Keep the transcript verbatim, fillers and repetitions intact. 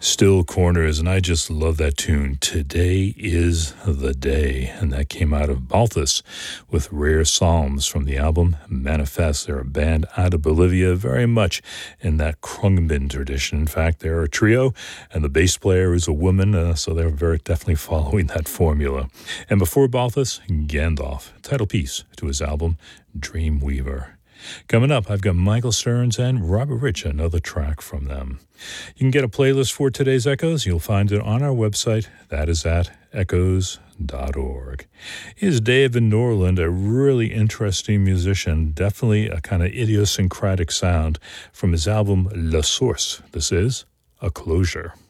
Still Corners, and I just love that tune. Today is the Day, and that came out of Balthus with Rare Psalms from the album Manifest. They're a band out of Bolivia, very much in that Khruangbin tradition. In fact, they're a trio, and the bass player is a woman, uh, so they're very definitely following that formula. And before Balthus, Gandalf, title piece to his album Dreamweaver. Coming up, I've got Michael Stearns and Robert Rich, another track from them. You can get a playlist for today's Echoes. You'll find it on our website. That is at echoes dot org. Here's David Norland, a really interesting musician, definitely a kind of idiosyncratic sound from his album La Source. This is A Closure.